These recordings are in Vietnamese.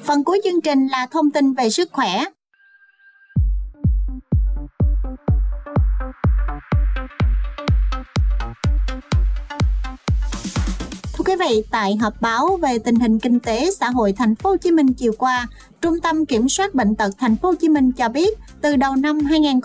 Phần cuối chương trình là thông tin về sức khỏe. Thưa quý vị, tại họp báo về tình hình kinh tế xã hội thành phố Hồ Chí Minh chiều qua, Trung tâm Kiểm soát Bệnh tật thành phố Hồ Chí Minh cho biết, từ đầu năm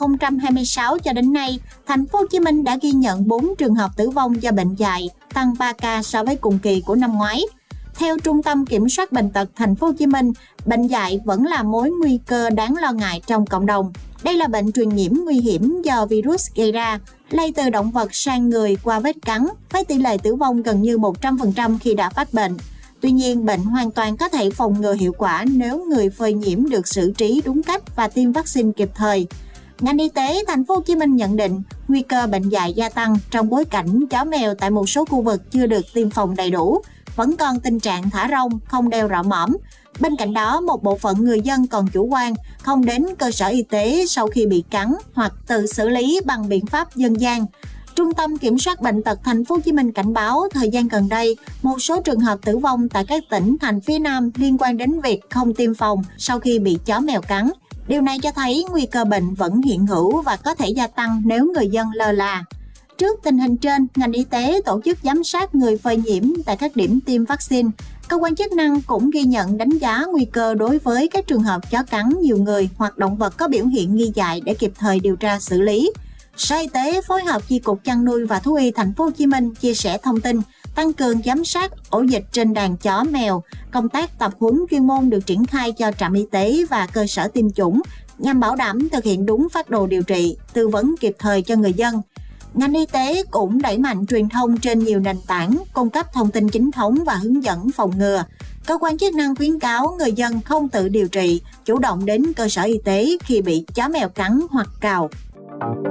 2026 cho đến nay, thành phố Hồ Chí Minh đã ghi nhận 4 trường hợp tử vong do bệnh dại, tăng 3 ca so với cùng kỳ của năm ngoái. Theo Trung tâm Kiểm soát Bệnh tật thành phố Hồ Chí Minh, bệnh dại vẫn là mối nguy cơ đáng lo ngại trong cộng đồng. Đây là bệnh truyền nhiễm nguy hiểm do virus gây ra, lây từ động vật sang người qua vết cắn, với tỷ lệ tử vong gần như 100% khi đã phát bệnh. Tuy nhiên, bệnh hoàn toàn có thể phòng ngừa hiệu quả nếu người phơi nhiễm được xử trí đúng cách và tiêm vaccine kịp thời. Ngành y tế thành phố Hồ Chí Minh nhận định nguy cơ bệnh dại gia tăng trong bối cảnh chó mèo tại một số khu vực chưa được tiêm phòng đầy đủ, vẫn còn tình trạng thả rông, không đeo rọ mõm. Bên cạnh đó, một bộ phận người dân còn chủ quan, không đến cơ sở y tế sau khi bị cắn hoặc tự xử lý bằng biện pháp dân gian. Trung tâm Kiểm soát Bệnh tật thành phố Hồ Chí Minh cảnh báo thời gian gần đây, một số trường hợp tử vong tại các tỉnh thành phía Nam liên quan đến việc không tiêm phòng sau khi bị chó mèo cắn. Điều này cho thấy nguy cơ bệnh vẫn hiện hữu và có thể gia tăng nếu người dân lơ là. Trước tình hình trên, ngành y tế tổ chức giám sát người phơi nhiễm tại các điểm tiêm vaccine. Cơ quan chức năng cũng ghi nhận đánh giá nguy cơ đối với các trường hợp chó cắn nhiều người hoặc động vật có biểu hiện nghi dại để kịp thời điều tra xử lý. Sở Y tế phối hợp Chi cục Chăn nuôi và Thú y thành phố Hồ Chí Minh chia sẻ thông tin, tăng cường giám sát ổ dịch trên đàn chó mèo. Công tác tập huấn chuyên môn được triển khai cho trạm y tế và cơ sở tiêm chủng nhằm bảo đảm thực hiện đúng phác đồ điều trị, tư vấn kịp thời cho người dân. Ngành y tế cũng đẩy mạnh truyền thông trên nhiều nền tảng, cung cấp thông tin chính thống và hướng dẫn phòng ngừa. Cơ quan chức năng khuyến cáo người dân không tự điều trị, chủ động đến cơ sở y tế khi bị chó mèo cắn hoặc cào.